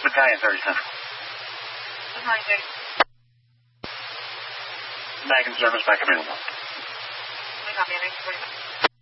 Battalion 30 Central. Battalion 30. Back in service, back available. We copy, 1945.